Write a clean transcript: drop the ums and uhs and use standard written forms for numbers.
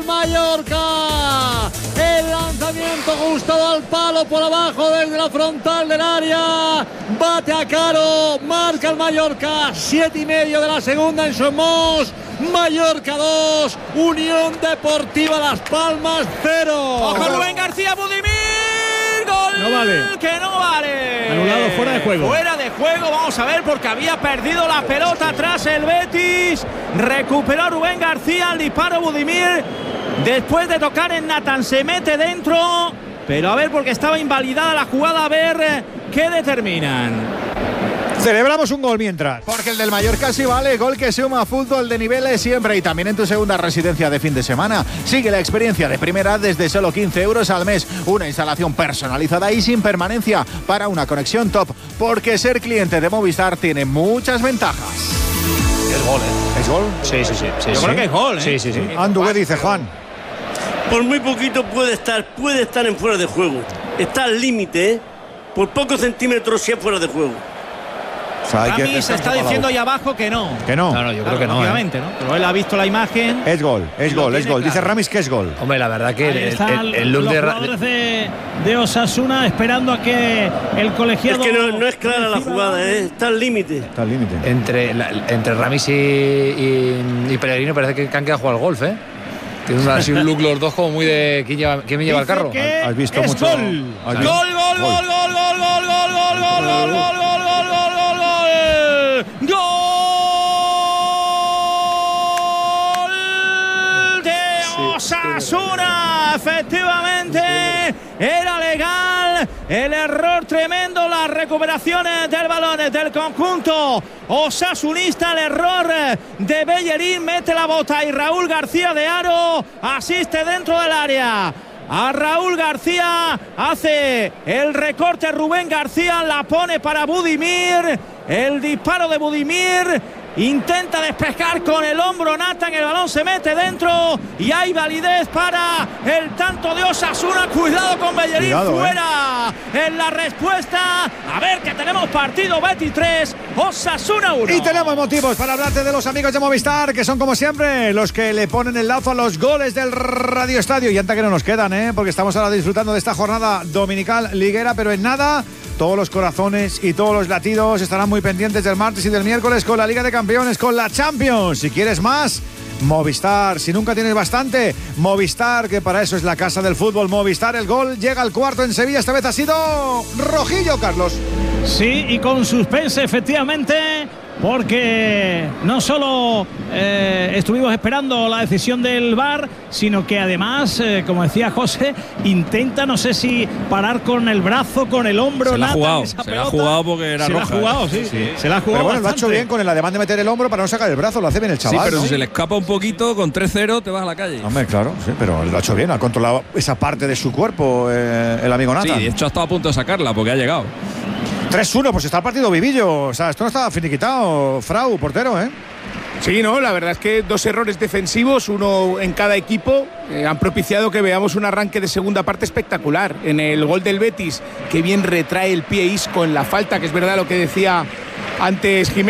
el Mallorca. El lanzamiento ajustado al palo por abajo desde la frontal del área. Bate a Caro, marca el Mallorca. 7:30 de la segunda en Somos. Mallorca 2, Unión Deportiva Las Palmas 0. Ojo Rubén García, Budimir. Gol. No vale. Que no vale. Anulado, fuera de juego. Fuera de juego, vamos a ver, porque había perdido la pelota atrás el Betis. Recuperó Rubén García, el disparo Budimir. Después de tocar en Nathan, se mete dentro. Pero a ver, porque estaba invalidada la jugada, a ver qué determinan. Celebramos un gol mientras. Porque el del Mallorca sí vale, gol que suma, fútbol de niveles siempre y también en tu segunda residencia de fin de semana. Sigue la experiencia de primera desde solo 15 euros al mes. Una instalación personalizada y sin permanencia para una conexión top. Porque ser cliente de Movistar tiene muchas ventajas. Es gol, ¿eh? ¿Es gol? Sí. Yo creo que es gol, ¿eh? Sí. Andu, ¿qué dice Juan? Por muy poquito puede estar en fuera de juego. Está al límite, ¿eh? Por pocos centímetros si es fuera de juego. O sea, A mí se está diciendo ahí abajo que no. Que no. No, yo creo que no. Obviamente, ¿no? Pero él ha visto la imagen. Es gol. Claro. Dice Ramis que es gol. Hombre, la verdad que el look los jugadores de Osasuna esperando a que el colegiado. Es que no es clara la jugada, ¿eh? Está al límite. Está al límite. Entre Ramis y Pellegrino parece que han quedado a jugar al golf, ¿eh? Tienen así un look los dos como muy de ¿quién me lleva el carro? ¿Has visto es mucho? Gol. Gol. Gol de Osasuna. Efectivamente, era legal. El error tremendo, las recuperaciones del balón del conjunto osasunista. El error de Bellerín, mete la bota y Raúl García de Aro asiste dentro del área. A Raúl García, hace el recorte Rubén García, la pone para Budimir. El disparo de Budimir, intenta despejar con el hombro Nathan, el balón se mete dentro y hay validez para el tanto de Osasuna. Cuidado con Bellerín. Cuidado, fuera en la respuesta. A ver, que tenemos partido. Betis 3, Osasuna 1. Y tenemos motivos para hablarte de los amigos de Movistar, que son como siempre los que le ponen el lazo a los goles del Radio Estadio. Y anta que no nos quedan, porque estamos ahora disfrutando de esta jornada dominical liguera, pero en nada todos los corazones y todos los latidos estarán muy pendientes del martes y del miércoles con la Liga de Campeones, con la Champions. Si quieres más, Movistar. Si nunca tienes bastante, Movistar, que para eso es la casa del fútbol. Movistar, el gol llega al cuarto en Sevilla. Esta vez ha sido rojillo, Carlos. Sí, y con suspense, efectivamente, porque no solo estuvimos esperando la decisión del VAR, sino que además, como decía José, intenta, no sé si parar con el brazo, con el hombro. Se la ha jugado porque era roja. Se la ha jugado, sí. Se la ha jugado. Pero bueno, bastante. lo ha hecho bien con el ademán de meter el hombro para no sacar el brazo. Lo hace bien el chaval. Sí, pero ¿no? si se le escapa un poquito, con 3-0 te vas a la calle. Hombre, claro, sí, pero lo ha hecho bien. Ha controlado esa parte de su cuerpo el amigo Nathan. Sí, de hecho ha estado a punto de sacarla porque ha llegado. 3-1, pues está el partido vivillo. O sea, esto no estaba finiquitado, Frau, portero, ¿eh? Sí, no, la verdad es que 2 errores defensivos, uno en cada equipo, han propiciado que veamos un arranque de segunda parte espectacular. En el gol del Betis, que bien retrae el pie Isco en la falta, que es verdad lo que decía antes Jiménez.